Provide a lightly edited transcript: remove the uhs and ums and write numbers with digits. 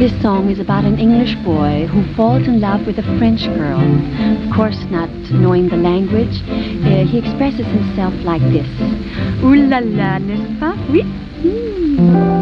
This song is about an English boy who falls in love with a French girl. Of course, not knowing the language, he expresses himself like this. Ooh la la, n'est-ce pas? Oui.